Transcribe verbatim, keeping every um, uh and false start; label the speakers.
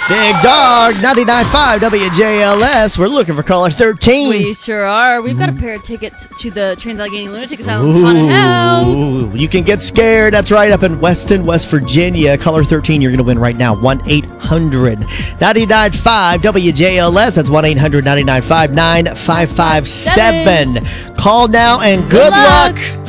Speaker 1: Big Dog, ninety-nine point five W J L S. We're looking for caller thirteen.
Speaker 2: We sure are. We've got a pair of tickets to the Trans-Allegheny Lunatic Asylum Haunted House.
Speaker 1: Ooh, you can get scared. That's right, up in Weston, West Virginia. Caller thirteen, you're going to win right now. one eight hundred ninety-nine point five W J L S. That's one eight hundred ninety-nine point five nine five five seven. Call now and good,
Speaker 2: Good
Speaker 1: luck.
Speaker 2: luck.